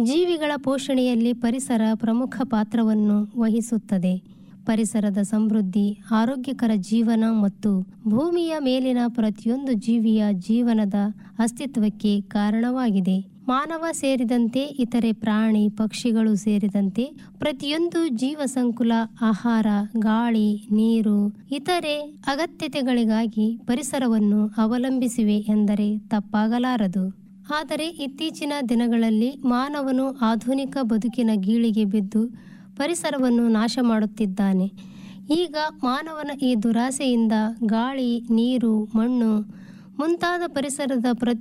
ಜೀವಿಗಳ ಪೋಷಣೆಯಲ್ಲಿ ಪರಿಸರ ಪ್ರಮುಖ ಪಾತ್ರವನ್ನು ವಹಿಸುತ್ತದೆ. ಪರಿಸರದ ಸಮೃದ್ಧಿ, ಆರೋಗ್ಯಕರ ಜೀವನ ಮತ್ತು ಭೂಮಿಯ ಮೇಲಿನ ಪ್ರತಿಯೊಂದು ಜೀವಿಯ ಜೀವನದ ಅಸ್ತಿತ್ವಕ್ಕೆ ಕಾರಣವಾಗಿದೆ. ಮಾನವ ಸೇರಿದಂತೆ ಇತರೆ ಪ್ರಾಣಿ ಪಕ್ಷಿಗಳು ಸೇರಿದಂತೆ ಪ್ರತಿಯೊಂದು ಜೀವಸಂಕುಲ ಆಹಾರ, ಗಾಳಿ, ನೀರು, ಇತರೆ ಅಗತ್ಯತೆಗಳಿಗಾಗಿ ಪರಿಸರವನ್ನು ಅವಲಂಬಿಸಿವೆ ಎಂದರೆ ತಪ್ಪಾಗಲಾರದು. ಆದರೆ ಇತ್ತೀಚಿನ ದಿನಗಳಲ್ಲಿ ಮಾನವನು ಆಧುನಿಕ ಬದುಕಿನ ಗೀಳಿಗೆ ಬಿದ್ದು ಪರಿಸರವನ್ನು ನಾಶ ಮಾಡುತ್ತಿದ್ದಾನೆ. ಈಗ ಮಾನವನ ಈ ದುರಾಸೆಯಿಂದ ಗಾಳಿ, ನೀರು, ಮಣ್ಣು ಮುಂತಾದ ಪರಿಸರದ